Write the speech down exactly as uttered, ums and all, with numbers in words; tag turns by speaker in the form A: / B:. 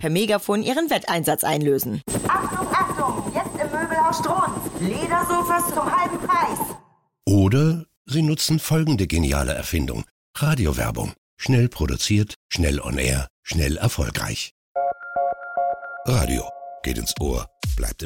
A: per Megafon ihren Wetteinsatz einlösen.
B: Achtung, Achtung, jetzt im Möbelhaus Strunz. Ledersofas zum halben Preis.
C: Oder Sie nutzen folgende geniale Erfindung. Radiowerbung. Schnell produziert, schnell on air, schnell erfolgreich. Radio geht ins Ohr, bleibt im